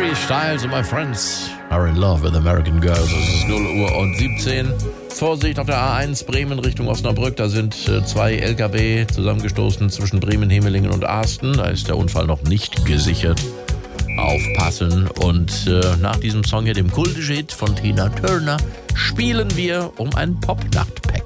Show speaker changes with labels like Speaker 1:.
Speaker 1: Harry Styles and my friends are in love with American girls. Es ist 0 Uhr und 17. Vorsicht auf der A1 Bremen Richtung Osnabrück. Da sind 2 LKW zusammengestoßen zwischen Bremen, Hemelingen und Asten. Da ist der Unfall noch nicht gesichert. Aufpassen. Und nach diesem Song hier, dem kultischen Hit von Tina Turner, spielen wir um ein Pop-Nacht-Package.